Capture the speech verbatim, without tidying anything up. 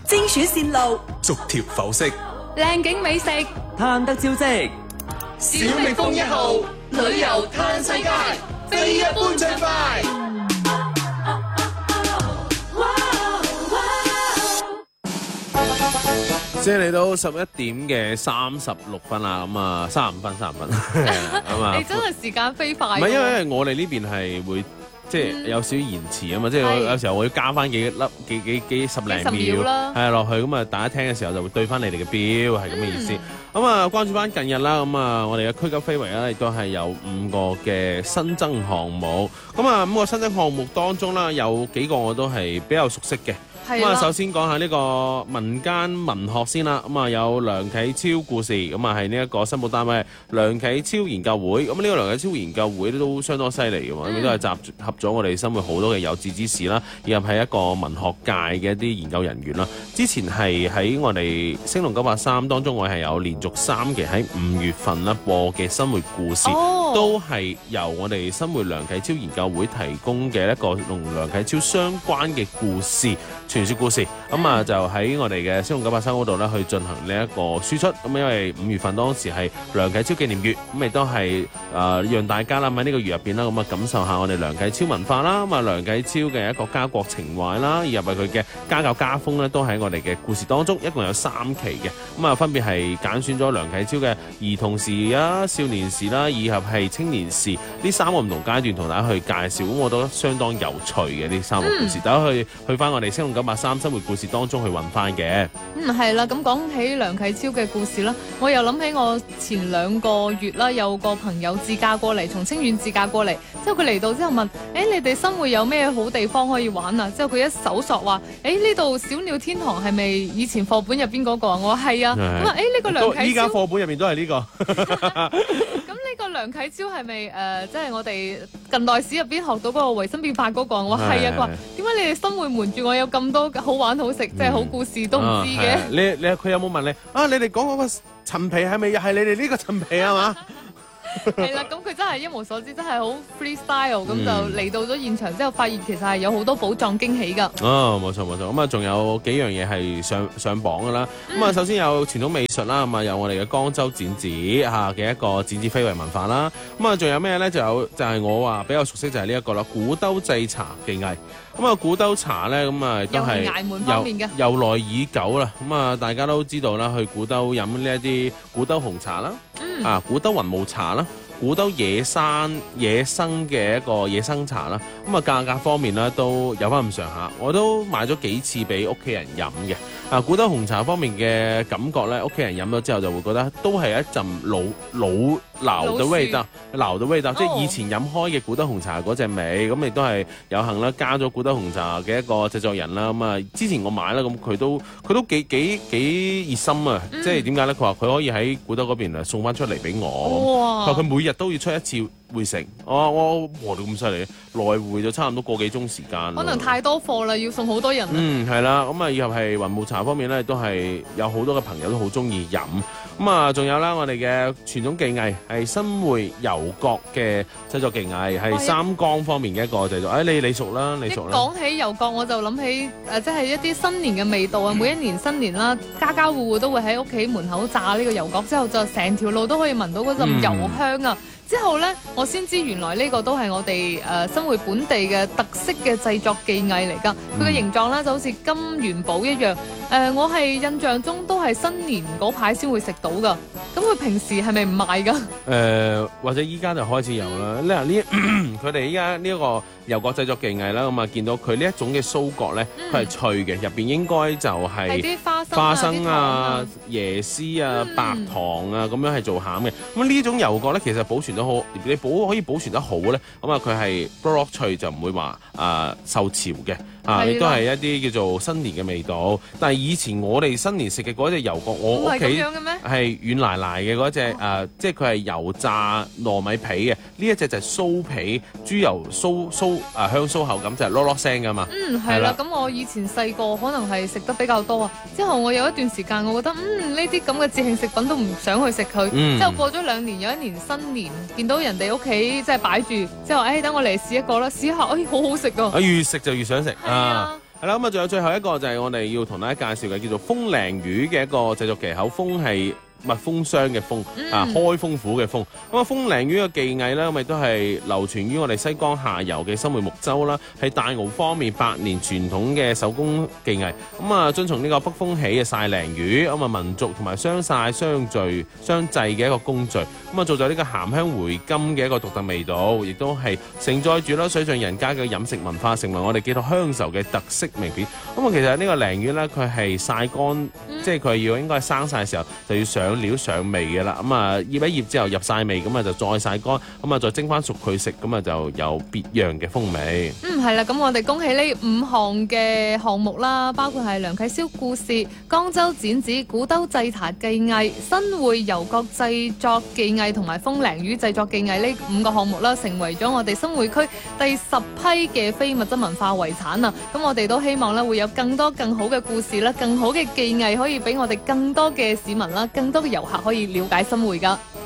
精選線路， 逐條剖析， 靚景美食， 貪得招積。 小蜜蜂一號旅遊嘆世界，非一般暢快。 先嚟到十一點嘅三十六分啦，咁啊三十五分，三十分咁啊。 你真係時間飛快。 唔係因為我哋呢邊係會即係有少少延遲啊嘛，即係有時候我要加翻幾粒幾幾幾十零秒係落去，咁啊大家聽嘅時候就會對翻你哋嘅表，係咁嘅意思。咁啊關注翻近日啦，咁啊我哋嘅區級非遺咧亦都係有五個嘅新增項目。咁啊五個新增項目當中啦，有幾個我都係比較熟悉嘅。咁啊，首先講下呢個民間文學先啦。咁啊，有梁啟超故事，咁啊係呢一個申報單位梁啟超研究會。咁呢個梁啟超研究會都相當犀利嘅喎，咁都係集合咗我哋生活好多嘅有志之士啦，以及係一個文學界嘅一啲研究人員啦。之前係喺我哋星龍九八三當中，我係有連續三期喺五月份啦播嘅生活故事，哦、都係由我哋生活梁啟超研究會提供嘅一個同梁啟超相關嘅故事。傳說故事咁啊，就喺我哋嘅星龍九八三嗰度咧，去進行呢一個輸出。咁因為五月份當時係梁啟超紀念月，咁亦都係誒、呃、讓大家啦喺呢個月入邊啦，咁啊感受下我哋梁啟超文化啦。咁啊梁啟超嘅一個家國情懷啦，以及係佢嘅家教家風咧，都喺我哋嘅故事當中，一共有三期嘅。咁啊分別係揀選咗梁啟超嘅兒童時啦、少年時啦，以及係青年時呢三個唔同階段同大家去介紹。咁我覺得相當有趣嘅呢三個故事，嗯、大家去去翻我哋星龍九八三生活故事當中去揾翻嘅。 嗯，係啦，咁講起梁啟超嘅故事啦，我又諗起我前兩個月啦，有個朋友自駕過嚟，從清遠自駕過嚟，之後佢嚟到之後問：誒、欸，你哋生活有咩好地方可以玩啊？之後佢一搜索話：誒，呢度小鳥天堂係咪以前課本入邊嗰個啊？我話係啊。咁話誒，呢、欸這個梁啟超依家課本入邊都係呢、這個。 咁呢個梁啟超係咪誒，即、呃、係、就是、我哋近代史入邊學到嗰個維新變法嗰、那個？我話係啊。佢話點解你哋生活瞞住我有咁多好玩好食，即係好故事都唔知嘅、啊？ 你你佢有冇問你啊？你哋講嗰個陳皮係咪又係你哋呢個陳皮啊嘛？ 係啦，咁佢真係一無所知，真係好 freestyle 咁、嗯、就嚟到咗現場之後，發現其實係有好多寶藏驚喜㗎。 哦，冇錯冇錯，咁啊仲有幾樣嘢係上上榜㗎啦。咁啊、嗯、首先有傳統美術啦，咁啊有我哋嘅江州剪紙嚇嘅一個剪紙非遺文化啦。咁啊仲有咩咧？就有就係、是、我話比較熟悉就係呢一個啦，古兜製茶技藝。咁啊古兜茶咧，咁啊都係崖門方面嘅， 由來已久啦。咁啊大家都知道啦，去古兜飲呢一啲古兜紅茶啦，嗯、啊古兜雲霧茶啦。古兜野生野生嘅一個野生茶啦，咁啊價格方面咧都有翻咁上下，我都買咗幾次俾屋企人飲嘅。啊，古兜紅茶方面嘅感覺咧，屋企人飲咗之後就會覺得都係一陣老老老嘅味道，老嘅味道，即係以前飲開嘅古兜紅茶嗰隻味，咁亦都係有幸啦，加咗古兜紅茶嘅一個製作人啦。咁啊，之前我買啦，咁佢都佢都幾幾幾熱心啊！嗯、即係點解咧？佢話佢可以喺古兜嗰邊啊送翻出嚟俾我。佢話佢每日都要出一次會成，我我哇你咁犀利，來回就差唔多個幾鐘時間。 可能太多貨啦，要送好多人。 嗯，係啦，咁啊以後係雲霧茶方面咧，都係有好多嘅朋友都好中意飲。咁啊，仲有啦，我哋嘅傳統技藝係新會油角嘅製作技藝，係三江方面嘅一個製作。誒、哎，你你熟啦，你熟啦。一講起油角，我就諗起誒，即、呃、係、就是、一啲新年嘅味道啊！每一年新年啦，家家戶戶都會喺屋企門口炸呢個油角，之後就成條路都可以聞到嗰陣油香啊！嗯之後呢，我先知原來呢個都係我哋誒生活本地嘅特色嘅製作技藝嚟㗎。佢嘅形狀呢就好似金元寶一樣。誒、呃，我係印象中都係新年嗰排先會食到㗎。咁佢平時係咪唔賣㗎？誒、 呃，或者依家就開始有啦。嗱呢，佢哋依家呢一個油角製作技藝啦，咁啊見到佢呢一種嘅酥角呢，佢係、嗯、脆嘅，入邊應該就係啲花生、 花生啊、椰絲啊、嗯、白糖啊咁樣係做餡嘅。咁呢種油角呢，其實保存都好，你保可以保存得好咧，咁啊佢係卜卜脆，就唔會話啊受潮嘅。啊！亦都係一啲叫做新年嘅味道，但係以前我哋新年食嘅嗰隻油角，我屋企係軟賴賴嘅嗰隻誒，即係佢係油炸糯米皮嘅，呢一隻就係酥皮豬油酥酥啊香酥口感，就係囉囉聲㗎嘛。 嗯，係啦，咁我以前細個可能係食得比較多啊，之後我有一段時間我覺得嗯呢啲咁嘅節慶食品都唔想去食佢，之後過咗兩年有一年新年見到人哋屋企即係擺住，之後誒等我嚟試一個啦，試下，哎好好食㗎！ 我越食就越想食。啊！ 係啦，咁啊，仲有最後一個就係我哋要同大家介紹嘅，叫做風鯪魚嘅一個製作技巧。風係蜜蜂箱嘅蜂，啊開封府嘅蜂。咁啊，風鯪魚嘅技藝咧，咁亦都係流傳於我哋西江下游嘅新會木洲啦，係大澳方面百年傳統嘅手工技藝。咁啊，遵從呢個北風起嘅曬鯪魚，咁啊民族同埋雙曬相聚相製嘅一個工序，咁啊造就呢個鹹香回甘嘅一個獨特味道，亦都係承載住啦水上人家嘅飲食文化，成為我哋寄託鄉愁嘅特色名片。咁啊，其實呢個鯪魚咧，佢係曬乾，嗯、即係佢要應該係生曬嘅時候就要上料上味嘅啦。咁啊醃一醃之後入曬味，咁啊就再曬乾，咁啊再蒸翻熟佢食，咁啊就有別樣嘅風味。 嗯，係啦，咁我哋恭喜呢五項嘅項目啦，包括係梁啟超故事、江州剪紙、古兜製茶技藝、新會郵角製作技藝同埋風鯪魚製作技藝呢五個項目啦，成為咗我哋新會區第十批嘅非物質文化遺產啊！咁我哋都希望咧會有更多更好嘅故事啦，更好嘅技藝可以俾我哋更多嘅市民啦，更多嘅遊客可以了解新會噶。